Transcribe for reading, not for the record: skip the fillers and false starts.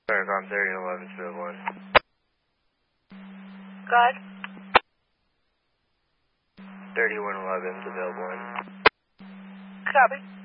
Paracom 3011 Field 1. Go ahead. 3111 to Field 1. Copy.